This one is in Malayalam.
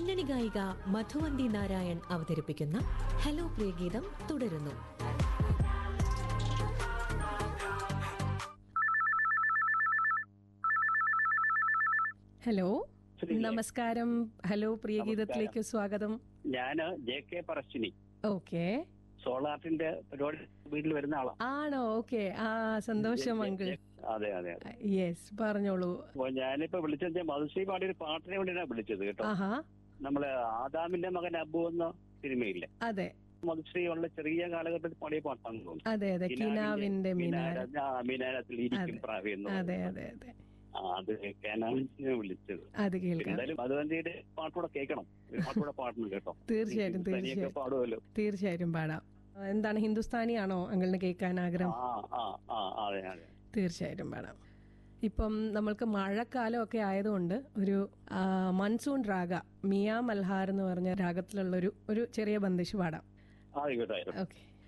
പിന്നണി ഗായിക മധുവന്തി നാരായൺ അവതരിപ്പിക്കുന്ന ഹലോ പ്രിയഗീതം തുടരുന്നു. ഹലോ, നമസ്കാരം. ഹലോ പ്രിയഗീതത്തിലേക്ക് സ്വാഗതം. ഞാന് JK പറശ്ശിനി. ഓക്കെ. സോളാർട്ടിന്റെ പരിപാടി വീട്ടിൽ വരുന്ന ആളാ. ആണോ? ഓക്കെ. സന്തോഷം അങ്കിൾ. അതെ അതെ. യെസ്, പറഞ്ഞോളൂ. ഞാനിപ്പോ വിളിച്ചത് മധുശ്രീ പാടിയ പാട്ടിനെ വേണ്ടിയാണ് വിളിച്ചത് കേട്ടോ. ആഹാ. നമ്മള് ആദാമിന്റെ മകൻ അബു എന്ന സിനിമയില്ലേ? അതെ. മധുശ്രീ ഉള്ള ചെറിയ കാലഘട്ടത്തിൽ പാടിയ പാട്ടാണെന്ന് തോന്നുന്നു. അതെ അതെ. കിനാവിന്റെ മിനാരത്തിൽ ഇരിക്കും പ്രാവി എന്ന്. അതെ അതെ അതെ. അത് കേൾക്കാനാണ് ഞാൻ വിളിച്ചത്. അത് കേൾക്കാം. എന്തായാലും മധുവന്തിയുടെ പാട്ടുകൂടെ കേൾക്കണം. പാട്ടുകൂടെ പാടണം കേട്ടോ. തീർച്ചയായിട്ടും തീർച്ചയായും പാടുമല്ലോ. തീർച്ചയായും പാടാം. എന്താണ്, ഹിന്ദുസ്ഥാനി ആണോ അങ്കിളിന് കേൾക്കാൻ ആഗ്രഹം? അതെ അതെ, തീർച്ചയായിട്ടും പാടാം. ഇപ്പം നമ്മൾക്ക് മഴക്കാലം ഒക്കെ ആയതുകൊണ്ട് ഒരു മൺസൂൺ രാഗ, മിയ മൽഹാർ എന്ന് പറഞ്ഞ രാഗത്തിലുള്ള ഒരു ചെറിയ ബന്ദിഷ് പാടാം. ആയിക്കോട്ടെ. ഓക്കെ.